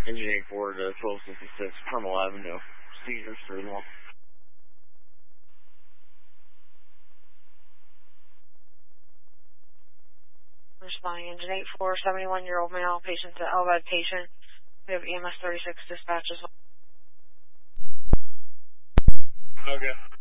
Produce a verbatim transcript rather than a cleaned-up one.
Engine eight four to twelve sixty-six, Carmel Avenue. Seizures for one. Responding, engine eight four, seventy-one-year-old male, patient to elevated patient. We have E M S thirty-six dispatch as well. Okay.